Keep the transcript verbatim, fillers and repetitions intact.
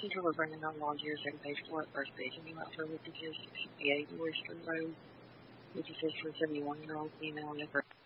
delivering a no lodges and page four at First Base and email services sixty-eight Oyster Road, which is for seventy-one year old female.